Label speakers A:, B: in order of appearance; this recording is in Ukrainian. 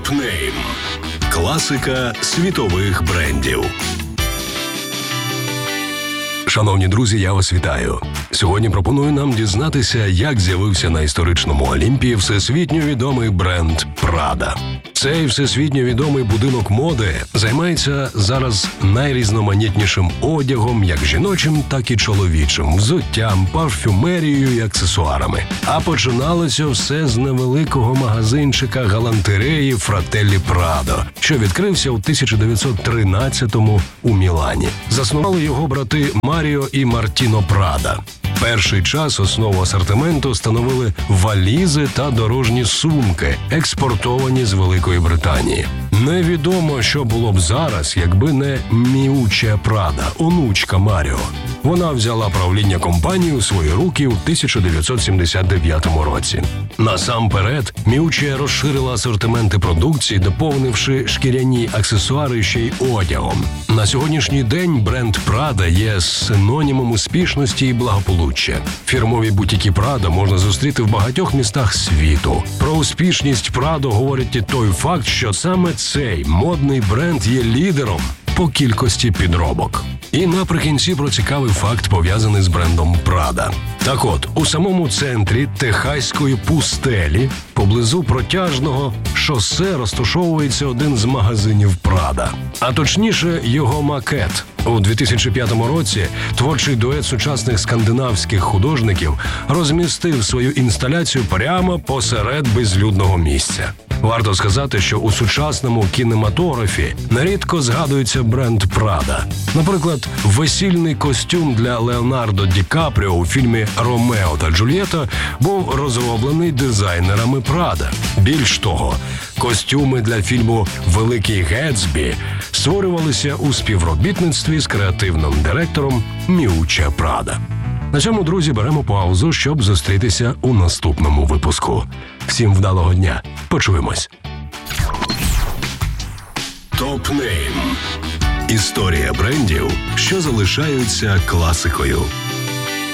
A: Топ-нейм. Класика світових брендів. Шановні друзі, я вас вітаю. Сьогодні пропоную нам дізнатися, як з'явився на історичному Олімпі всесвітньо відомий бренд Prada. Цей всесвітньо відомий будинок моди займається зараз найрізноманітнішим одягом, як жіночим, так і чоловічим, взуттям, парфюмерією і аксесуарами. А починалося все з невеликого магазинчика галантереї Fratelli Prada, що відкрився у 1913-му у Мілані. Заснували його брати Маріо і Мартіно Прада. Перший час основу асортименту становили валізи та дорожні сумки, експортовані з Великої Британії. Невідомо, що було б зараз, якби не Міуче Прада, онучка Маріо. Вона взяла правління компанії у свої руки у 1979 році. Насамперед, Міуче розширила асортименти продукції, доповнивши шкіряні аксесуари ще й одягом. На сьогоднішній день бренд Prada є синонімом успішності і благополуччя. Фірмові бутіки Prada можна зустріти в багатьох містах світу. Про успішність Prada говорить і той факт, що саме цей модний бренд є лідером по кількості підробок. І наприкінці про цікавий факт, пов'язаний з брендом Prada. Так от, у самому центрі Техаської пустелі, поблизу Протяжного шосе, розташовується один з магазинів Prada. А точніше, його макет. У 2005 році творчий дует сучасних скандинавських художників розмістив свою інсталяцію прямо посеред безлюдного місця. Варто сказати, що у сучасному кінематографі нерідко згадується бренд Prada. Наприклад, весільний костюм для Леонардо Ді Капріо у фільмі «Ромео та Джульєта» був розроблений дизайнерами Prada. Більш того, костюми для фільму «Великий Гетсбі» створювалися у співробітництві з креативним директором Міуче Prada. На цьому, друзі, беремо паузу, щоб зустрітися у наступному випуску. Всім вдалого дня. Почуємось. Топ-нейм. Історія брендів, що залишаються класикою.